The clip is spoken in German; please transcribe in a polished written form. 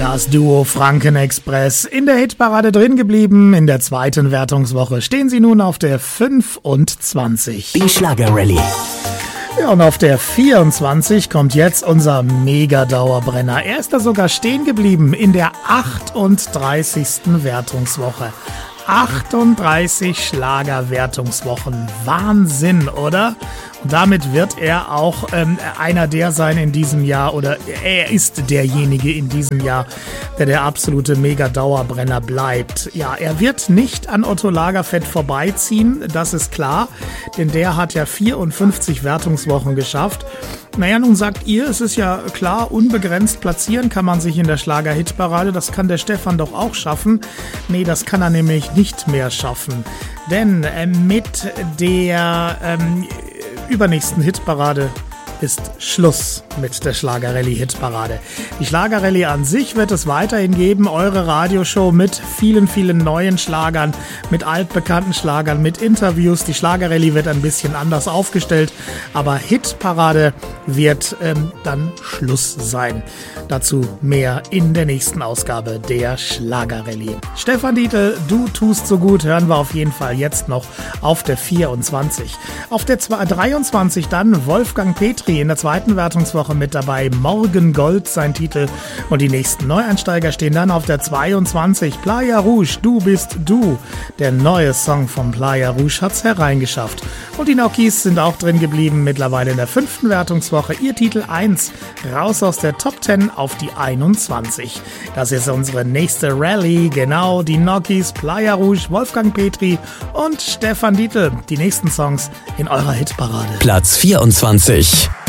Das Duo Franken-Express in der Hitparade drin geblieben. In der zweiten Wertungswoche stehen sie nun auf der 25. Die Schlager-Rallye. Ja, und auf der 24 kommt jetzt unser Mega-Dauerbrenner. Er ist da sogar stehen geblieben in der 38. Wertungswoche. 38 Schlagerwertungswochen. Wahnsinn, oder? Und damit wird er auch einer der sein in diesem Jahr, oder er ist derjenige in diesem Jahr, der absolute Mega-Dauerbrenner bleibt. Ja, er wird nicht an Otto Lagerfeld vorbeiziehen, das ist klar, denn der hat ja 54 Wertungswochen geschafft. Naja, nun sagt ihr, es ist ja klar, unbegrenzt platzieren kann man sich in der Schlager-Hitparade. Das kann der Stefan doch auch schaffen. Nee, das kann er nämlich nicht mehr schaffen. Denn mit der übernächsten Hitparade ist Schluss mit der Schlager-Rallye-Hitparade. Die Schlager-Rallye an sich wird es weiterhin geben, eure Radioshow mit vielen, vielen neuen Schlagern, mit altbekannten Schlagern, mit Interviews. Die Schlager-Rallye wird ein bisschen anders aufgestellt, aber Hitparade wird dann Schluss sein. Dazu mehr in der nächsten Ausgabe der Schlager-Rallye. Stefan Dietl, du tust so gut, hören wir auf jeden Fall jetzt noch auf der 24. Auf der 23 dann Wolfgang Petri in der zweiten Wertungswoche mit dabei. Morgen Gold sein Titel. Und die nächsten Neueinsteiger stehen dann auf der 22. Playa Rouge, Du bist du. Der neue Song von Playa Rouge hat's hereingeschafft. Und die Nokis sind auch drin geblieben, mittlerweile in der 5. Wertungswoche. Ihr Titel 1, raus aus der Top 10 auf die 21. Das ist unsere nächste Rallye. Genau, die Nokis, Playa Rouge, Wolfgang Petri und Stefan Dietl. Die nächsten Songs in eurer Hitparade. Platz 24.